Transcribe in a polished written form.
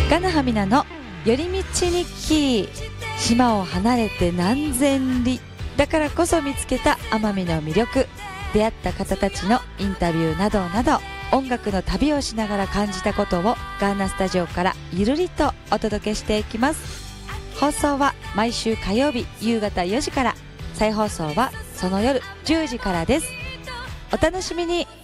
ガナハミナの寄り道日記。島を離れて何千里だからこそ見つけた奄美の魅力、出会った方たちのインタビューなどなど、音楽の旅をしながら感じたことをガーナスタジオからゆるりとお届けしていきます。放送は毎週火曜日夕方4時から、再放送はその夜10時からです。お楽しみに。